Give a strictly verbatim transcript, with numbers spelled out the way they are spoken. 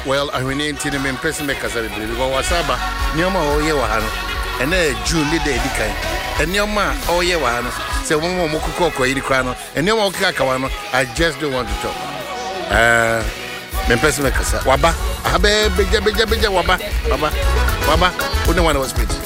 Well, I will need to name person make us a believe because Wasaba, Nioma or Yawano, and then June the day decay, and Nioma or Yawano, say one more Mokoko, Edicrano, and Nioma Kakawano. I just don't want to talk. Uh, Mempesa Waba, Abe, Bija, Bija, Bija, Waba, Waba, Waba, who no one was speaking.